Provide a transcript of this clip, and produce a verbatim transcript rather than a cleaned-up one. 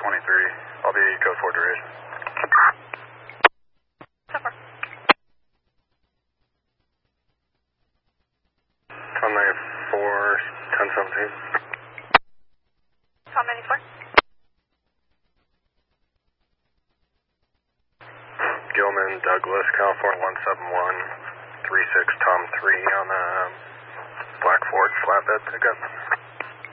twenty-three. I'll be code four duration. So far. Tom ninety-four, ten seventeen. Tom ninety-four. Gilman, Douglas, California one seven one, three six Tom three on the Black Ford flatbed pickup.